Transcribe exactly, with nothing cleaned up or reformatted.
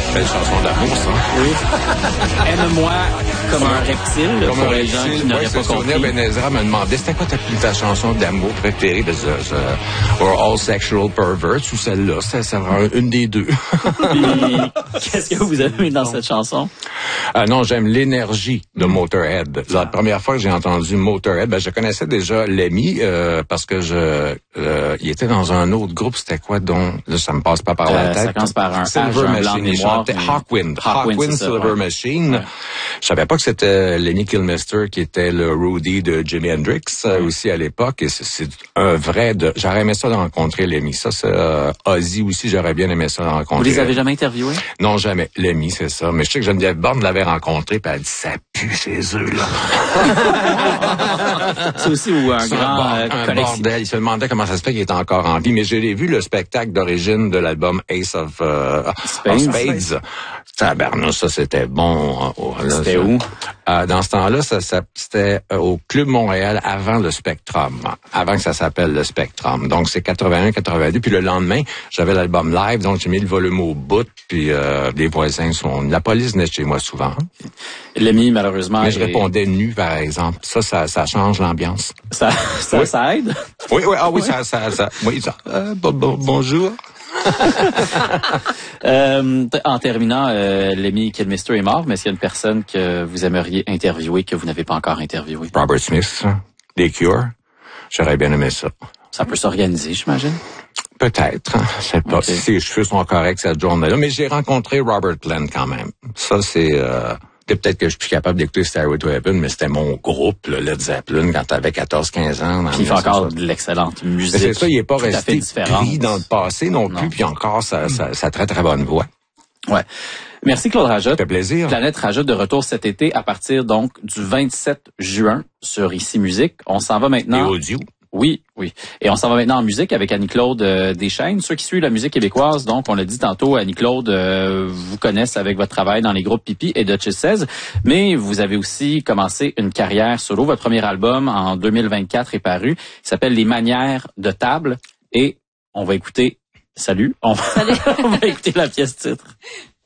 Belle chanson d'amour, ça. Oui. Aime-moi comme un reptile, comme pour un les gens reptile, qui n'auraient ouais, pas compris. Benezra me demandait, c'était quoi ta, ta chanson d'amour préférée? De ce, ce, or All Sexual Perverts, ou celle-là? C'est, c'est une des deux. Puis, qu'est-ce que vous aimez dans cette chanson? Ah non, j'aime l'énergie de Motorhead. La première fois que j'ai entendu Motorhead, ben je connaissais déjà Lemmy euh, parce que je euh, il était dans un autre groupe, c'était quoi donc? Là, ça me passe pas par la euh, tête. Ça commence par un Silver H, Machine, il chantait Hawkwind. Hawkwind, Hawkwind Silver ouais. Machine. Ouais. Je savais pas que c'était Lemmy Kilmister qui était le Rudy de Jimi Hendrix ouais. aussi à l'époque. Et c'est, c'est un vrai de. J'aurais aimé ça de rencontrer Lemmy. Ça, c'est euh, Ozzy aussi, j'aurais bien aimé ça de rencontrer. Vous les avez jamais interviewés? Non, jamais. Lemmy, c'est ça. Mais je sais que Geneviève Borne l'avait rencontré, puis elle a dit ça pue ces œufs-là. C'est aussi où un c'est grand un, euh, un bordel. Il se demandait comment ça se fait qu'il était encore en vie. Mais je l'ai vu le spectacle d'origine de l'album Ace of, euh, Spades. of Spades. Tabarnouche, ça c'était bon. Là, c'était ça. où? Euh, dans ce temps-là, ça, ça, c'était au Club Montréal avant le Spectrum, avant que ça s'appelle le Spectrum. Donc c'est quatre-vingt-un quatre-vingt-deux. Puis le lendemain, j'avais l'album live, donc j'ai mis le volume au bout. Puis euh, les voisins sont, la police venait chez moi souvent. L'Emi, malheureusement. Mais je répondais nu, par exemple. Ça, ça, ça change l'ambiance. Ça, ça, oui. ça aide. Oui, oui, ah oui, oui. ça, ça, ça. Oui, ça. Euh, bon, bon, bonjour. euh, en terminant, euh, Lemmy Kilmister est mort, mais s'il y a une personne que vous aimeriez interviewer que vous n'avez pas encore interviewé? Robert Smith, des Cure. J'aurais bien aimé ça. Ça peut s'organiser, j'imagine? Peut-être. Je sais pas okay. si ses cheveux sont corrects cette journée-là, mais j'ai rencontré Robert Plant quand même. Ça, c'est... Euh, peut-être que je suis plus capable d'écouter Stairway to Heaven, mais c'était mon groupe, le Led Zeppelin, quand t'avais quatorze quinze ans. Puis il fait encore de l'excellente musique. Mais c'est ça, il est pas resté pris dans le passé non, non. plus, puis encore sa, sa, sa très très bonne voix. Ouais. Merci Claude Rajotte. Ça fait plaisir. Planète Rajotte de retour cet été à partir donc du vingt-sept juin sur Ici Musique. On s'en va maintenant. Et audio. Oui, oui. Et on s'en va maintenant en musique avec Annie-Claude euh, Deschênes. Ceux qui suivent la musique québécoise, donc, on l'a dit tantôt, Annie-Claude euh, vous connaissent avec votre travail dans les groupes Pipi et Dutchess seize, mais vous avez aussi commencé une carrière solo. Votre premier album, en deux mille vingt-quatre, est paru. Il s'appelle Les Manières de table et on va écouter... Salut! On va, Salut. on va écouter la pièce titre.